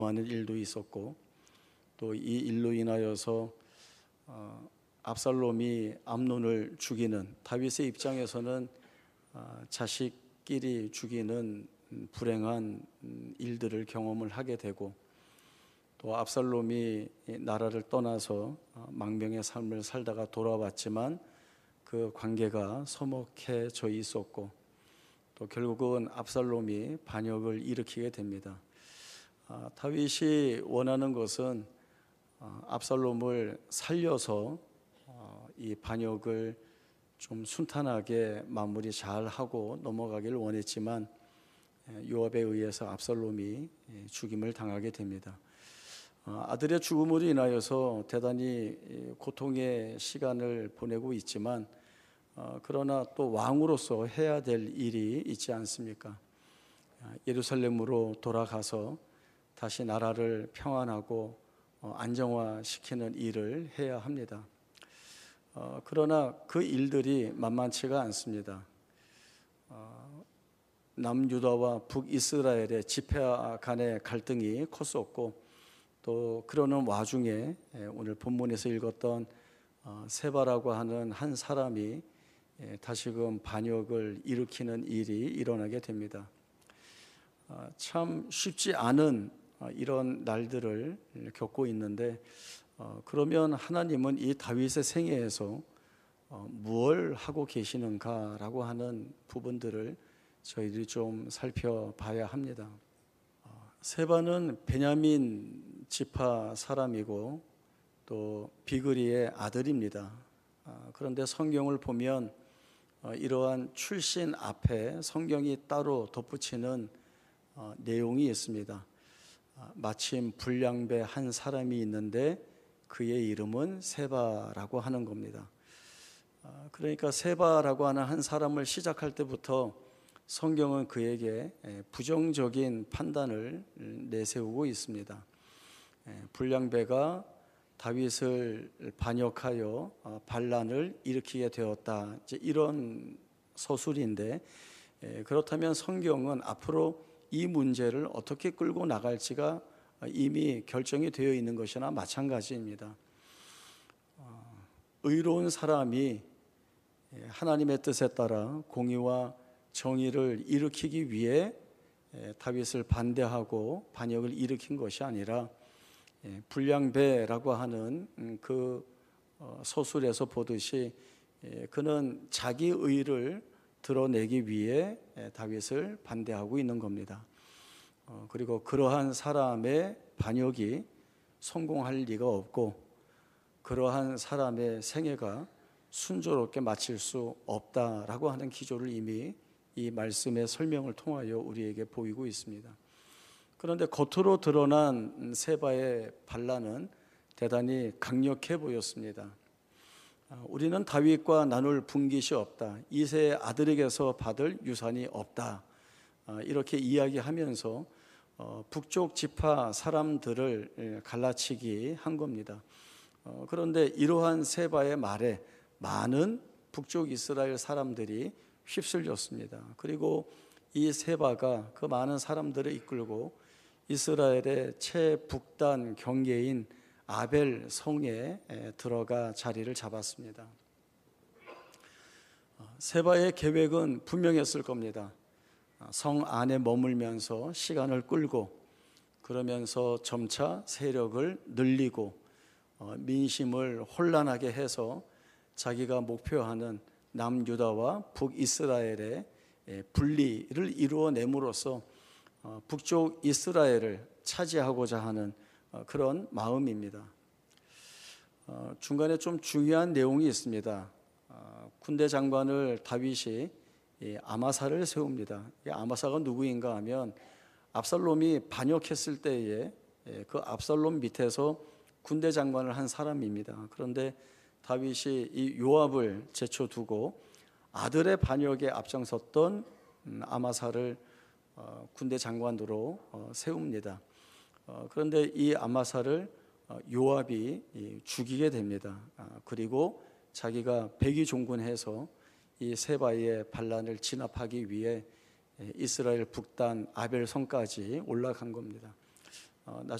하는 일도 있었고, 또 이 일로 인하여서 압살롬이 암논을 죽이는, 다윗의 입장에서는 자식끼리 죽이는 불행한 일들을 경험을 하게 되고, 또 압살롬이 나라를 떠나서 망명의 삶을 살다가 돌아왔지만 그 관계가 서먹해져 있었고, 또 결국은 압살롬이 반역을 일으키게 됩니다. 다윗이 원하는 것은 압살롬을 살려서 이 반역을 좀 순탄하게 마무리 잘 하고 넘어가기를 원했지만, 요압에 의해서 압살롬이 죽임을 당하게 됩니다. 아들의 죽음으로 인하여서 대단히 고통의 시간을 보내고 있지만, 그러나 또 왕으로서 해야 될 일이 있지 않습니까? 예루살렘으로 돌아가서 다시 나라를 평안하고 안정화시키는 일을 해야 합니다. 그러나 그 일들이 만만치가 않습니다. 남유다와 북이스라엘의 지파 간의 갈등이 컸었고, 또 그러는 와중에 오늘 본문에서 읽었던 세바라고 하는 한 사람이 다시금 반역을 일으키는 일이 일어나게 됩니다. 참 쉽지 않은 이런 날들을 겪고 있는데, 그러면 하나님은 이 다윗의 생애에서 무엇을 하고 계시는가라고 하는 부분들을 저희들이 좀 살펴봐야 합니다. 세바는 베냐민 지파 사람이고 또 비그리의 아들입니다. 그런데 성경을 보면 이러한 출신 앞에 성경이 따로 덧붙이는 내용이 있습니다. 마침 불량배 한 사람이 있는데 그의 이름은 세바라고 하는 겁니다. 그러니까 세바라고 하는 한 사람을 시작할 때부터 성경은 그에게 부정적인 판단을 내세우고 있습니다. 불량배가 다윗을 반역하여 반란을 일으키게 되었다, 이런 서술인데, 그렇다면 성경은 앞으로 이 문제를 어떻게 끌고 나갈지가 이미 결정이 되어 있는 것이나 마찬가지입니다. 의로운 사람이 하나님의 뜻에 따라 공의와 정의를 일으키기 위해 다윗을 반대하고 반역을 일으킨 것이 아니라, 불량배라고 하는 그 서술에서 보듯이 그는 자기 의를 드러내기 위해 다윗을 반대하고 있는 겁니다. 그리고 그러한 사람의 반역이 성공할 리가 없고, 그러한 사람의 생애가 순조롭게 마칠 수 없다라고 하는 기조를 이미 이 말씀의 설명을 통하여 우리에게 보이고 있습니다. 그런데 겉으로 드러난 세바의 반란은 대단히 강력해 보였습니다. 우리는 다윗과 나눌 분깃이 없다, 이새의 아들에게서 받을 유산이 없다, 이렇게 이야기하면서 북쪽 지파 사람들을 갈라치기 한 겁니다. 그런데 이러한 세바의 말에 많은 북쪽 이스라엘 사람들이 휩쓸렸습니다. 그리고 이 세바가 그 많은 사람들을 이끌고 이스라엘의 최북단 경계인 아벨 성에 들어가 자리를 잡았습니다. 세바의 계획은 분명했을 겁니다. 성 안에 머물면서 시간을 끌고, 그러면서 점차 세력을 늘리고 민심을 혼란하게 해서 자기가 목표하는 남유다와 북이스라엘의 분리를 이루어냄으로써 북쪽 이스라엘을 차지하고자 하는 그런 마음입니다. 중간에 좀 중요한 내용이 있습니다. 군대 장관을 다윗이 아마사를 세웁니다. 아마사가 누구인가 하면 압살롬이 반역했을 때에 그 압살롬 밑에서 군대 장관을 한 사람입니다. 그런데 다윗이 이 요압을 제쳐두고 아들의 반역에 앞장섰던 아마사를 군대 장관으로 세웁니다. 그런데 이 아마사를 요압이 죽이게 됩니다. 그리고 자기가 백의종군해서 이 세바의 반란을 진압하기 위해 이스라엘 북단 아벨성까지 올라간 겁니다. 나